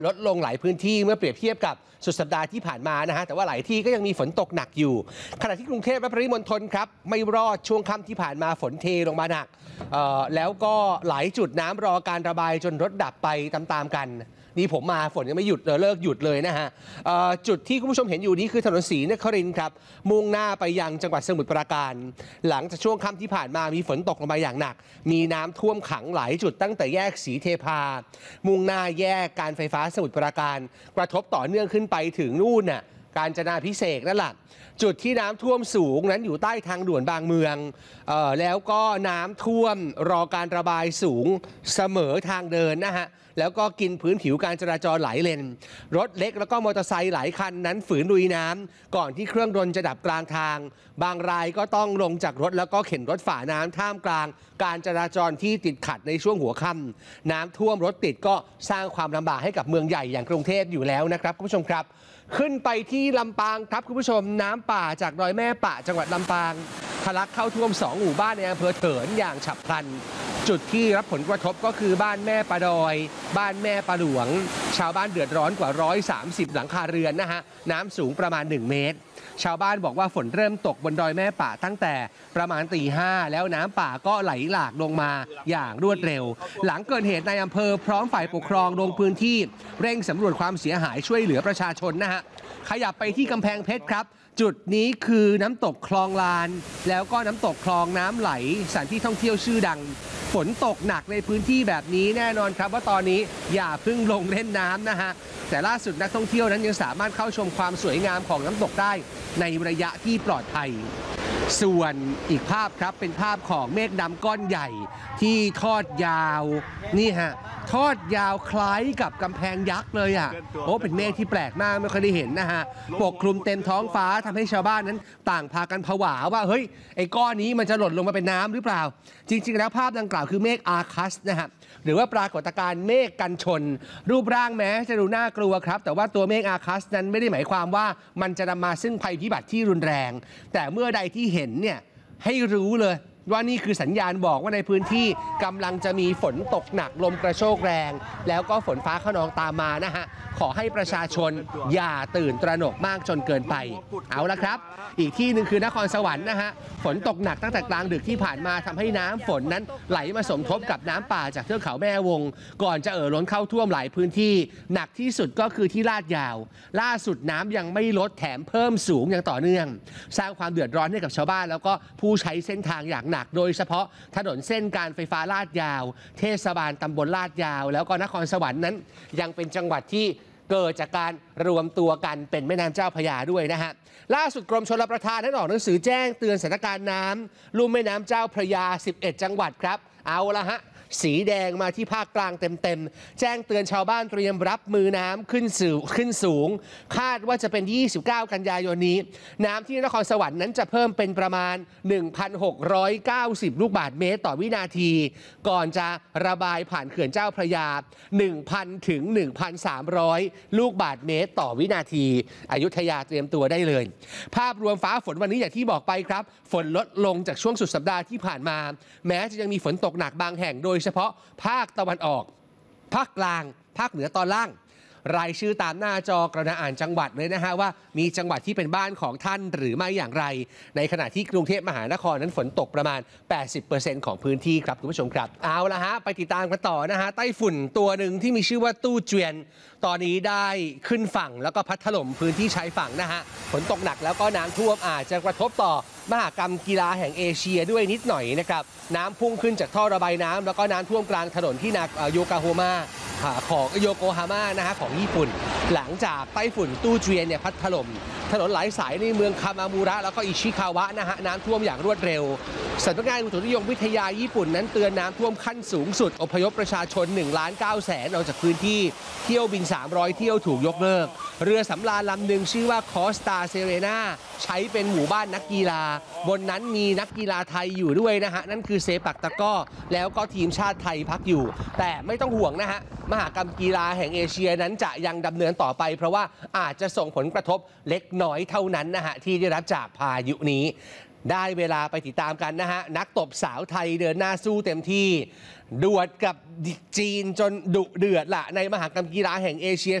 ลดลงหลายพื้นที่เมื่อเปรียบเทียบกับสุดสัปดาห์ที่ผ่านมานะฮะแต่ว่าหลายที่ก็ยังมีฝนตกหนักอยู่ขณะที่กรุงเทพและปริมณฑลครับไม่รอดช่วงค่ำที่ผ่านมาฝนเทลงมาหนักแล้วก็หลายจุดน้ำรอการระบายจนรถดับไปตามๆกันนี่ผมมาฝนยังไม่หยุดเลิกหยุดเลยนะฮะจุดที่คุณผู้ชมเห็นอยู่นี้คือถนนศรีนครินทร์ครับมุ่งหน้าไปยังจังหวัดสมุทรปราการหลังจากช่วงค่ำที่ผ่านมามีฝนตกลงมาอย่างหนักมีน้ำท่วมขังหลายจุดตั้งแต่แยกศรีเทพามุ่งหน้าแยกการไฟฟ้าสมุทรปราการกระทบต่อเนื่องขึ้นไปถึงนู่นน่ะกาญจนาภิเษกนั่นแหละจุดที่น้ำท่วมสูงนั้นอยู่ใต้ทางด่วนบางเมืองแล้วก็น้ำท่วมรอการระบายสูงเสมอทางเดินนะฮะแล้วก็กินพื้นผิวการจราจรหลายเลนรถเล็กแล้วก็มอเตอร์ไซค์หลายคันนั้นฝืนลุยน้ำก่อนที่เครื่องยนต์จะดับกลางทางบางรายก็ต้องลงจากรถแล้วก็เข็นรถฝ่าน้ำท่ามกลางการจราจรที่ติดขัดในช่วงหัวค่ำน้ำท่วมรถติดก็สร้างความลำบากให้กับเมืองใหญ่อย่างกรุงเทพอยู่แล้วนะครับคุณผู้ชมครับขึ้นไปที่ลำปางครับคุณผู้ชมน้ำป่าจากดอยแม่ปะจังหวัดลำปางทะลักเข้าท่วม2 หมู่บ้านในอำเภอเถินอย่างฉับพลันจุดที่รับผลกระทบก็คือบ้านแม่ปะดอยบ้านแม่ปะหลวงชาวบ้านเดือดร้อนกว่า130หลังคาเรือนนะฮะน้ำสูงประมาณ1 เมตรชาวบ้านบอกว่าฝนเริ่มตกบนดอยแม่ปะตั้งแต่ประมาณตี 5แล้วน้ำป่าก็ไหลหลากลงมาอย่างรวดเร็วหลังเกิดเหตุในอำเภอพร้อมฝ่ายปกครองลงพื้นที่เร่งสำรวจความเสียหายช่วยเหลือประชาชนนะฮะขยับไปที่กำแพงเพชรครับจุดนี้คือน้ำตกคลองลานแล้วก็น้ำตกคลองน้ำไหลสถานที่ท่องเที่ยวชื่อดังฝนตกหนักในพื้นที่แบบนี้แน่นอนครับว่าตอนนี้อย่าเพิ่งลงเล่นน้ำนะฮะแต่ล่าสุดนักท่องเที่ยวนั้นยังสามารถเข้าชมความสวยงามของน้ำตกได้ในระยะที่ปลอดภัยส่วนอีกภาพครับเป็นภาพของเมฆดำก้อนใหญ่ที่ทอดยาวนี่ฮะทอดยาวคล้ายกับกำแพงยักษ์เลยอ่ะโอ้เป็นเมฆที่แปลกมากไม่เคยได้เห็นนะฮะปกคลุมเต็มท้องฟ้าทำให้ชาวบ้านนั้นต่างพากันผวาว่าเฮ้ยไอ้ก้อนนี้มันจะหล่นลงมาเป็นน้ำหรือเปล่าจริงๆแล้วภาพดังกล่าวคือเมฆอาคัสนะฮะหรือว่าปรากฏการณ์เมฆกันชนรูปร่างแม้จะดูน่ากลัวครับแต่ว่าตัวเมฆอาคัสนั้นไม่ได้หมายความว่ามันจะนำมาซึ่งภัยพิบัติที่รุนแรงแต่เมื่อใดที่เห็นเนี่ยให้รู้เลยว่านี่คือสัญญาณบอกว่าในพื้นที่กำลังจะมีฝนตกหนักลมกระโชกแรงแล้วก็ฝนฟ้าคะนองตามมานะฮะขอให้ประชาชนอย่าตื่นตระหนกมากจนเกินไปเอาละครับอีกที่หนึ่งคือนครสวรรค์นะฮะฝนตกหนักตั้งแต่กลางดึกที่ผ่านมาทำให้น้ำฝนนั้นไหลมาสมทบกับน้ำป่าจากเทือกเขาแม่วงก่อนจะล้นเข้าท่วมหลายพื้นที่หนักที่สุดก็คือที่ลาดยาวล่าสุดน้ำยังไม่ลดแถมเพิ่มสูงอย่างต่อเนื่องสร้างความเดือดร้อนให้กับชาวบ้านแล้วก็ผู้ใช้เส้นทางอย่างหนักโดยเฉพาะถนนเส้นการไฟฟ้าลาดยาวเทศบาลตำบลลาดยาวแล้วก็นครสวรรค์นั้นยังเป็นจังหวัดที่เกิดจากการรวมตัวกันเป็นแม่น้ำเจ้าพระยาด้วยนะฮะล่าสุดกรมชลประทานนั้นออกหนังสือแจ้งเตือนสถานการณ์น้ำลุ่มแม่น้ำเจ้าพระยา11 จังหวัดครับเอาละฮะสีแดงมาที่ภาคกลางเต็มๆแจ้งเตือนชาวบ้านเตรียมรับมือน้ำขึ้นสูงคาดว่าจะเป็น29 กันยายนนี้น้ำที่นครสวรรค์นั้นจะเพิ่มเป็นประมาณ 1,690 ลูกบาศก์เมตรต่อวินาทีก่อนจะระบายผ่านเขื่อนเจ้าพระยา 1,000 ถึง 1,300 ลูกบาศก์เมตรต่อวินาทีอยุธยาเตรียมตัวได้เลยภาพรวมฟ้าฝนวันนี้อย่างที่บอกไปครับฝนลดลงจากช่วงสุดสัปดาห์ที่ผ่านมาแม้จะยังมีฝนตกหนักบางแห่งโดยเฉพาะภาคตะวันออกภาคกลางภาคเหนือตอนล่างรายชื่อตามหน้าจอกระดาษอ่านจังหวัดเลยนะฮะว่ามีจังหวัดที่เป็นบ้านของท่านหรือไม่อย่างไรในขณะที่กรุงเทพมหานครนั้นฝนตกประมาณ 80% ของพื้นที่ครับคุณผู้ชมครับเอาละฮะไปติดตามกันต่อนะฮะไต้ฝุ่นตัวหนึ่งที่มีชื่อว่าตู้เจียนตอนนี้ได้ขึ้นฝั่งแล้วก็พัดถล่มพื้นที่ชายฝั่งนะฮะฝนตกหนักแล้วก็น้ำท่วมอาจจะกระทบต่อมหกรรมกีฬาแห่งเอเชียด้วยนิดหน่อยนะครับน้ำพุ่งขึ้นจากท่อระบายน้ำแล้วก็น้ำท่วมกลางถนนที่โยโกฮาม่าของโยโกฮาม่านะฮะของญี่ปุ่นหลังจากไต้ฝุ่นตู้เจียนเนี่ยพัดถล่มถนนหลายสายในเมืองคามามูระแล้วก็อิชิคาวะนะฮะน้ำท่วมอย่างรวดเร็วสำนักงานอุตุนิยมวิทยาญี่ปุ่นนั้นเตือนน้ำท่วมขั้นสูงสุดอพยพประชาชน 1,900,000 ออกจากพื้นที่เที่ยวบิน300เที่ยวถูกยกเลิกเรือสำราญลำหนึ่งชื่อว่าคอสตาเซเรนาใช้เป็นหมู่บ้านนักกีฬาบนนั้นมีนักกีฬาไทยอยู่ด้วยนะฮะนั่นคือเซปักตะกร้อแล้วก็ทีมชาติไทยพักอยู่แต่ไม่ต้องห่วงนะฮะมหกรรมกีฬาแห่งเอเชียนั้นจะยังดำเนินต่อไปเพราะว่าอาจจะส่งผลกระทบเล็กน้อยเท่านั้นนะฮะที่ได้รับจากพายุนี้ได้เวลาไปติดตามกันนะฮะนักตบสาวไทยเดินหน้าสู้เต็มที่ดวลกับจีนจนดุเดือดละในมหกรรมกีฬาแห่งเอเชีย